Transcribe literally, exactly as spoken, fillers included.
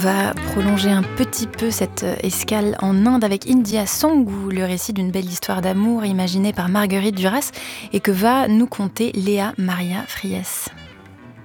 va prolonger un petit peu cette escale en Inde avec India Songhu, le récit d'une belle histoire d'amour imaginée par Marguerite Duras et que va nous conter Léa Maria Friès.